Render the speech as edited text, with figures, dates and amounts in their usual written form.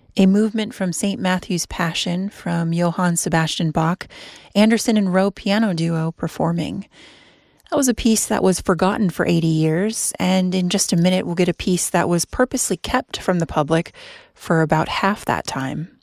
A movement from St. Matthew's Passion from Johann Sebastian Bach, Anderson and Rowe piano duo performing. That was a piece that was forgotten for 80 years, and in just a minute we'll get a piece that was purposely kept from the public for about half that time.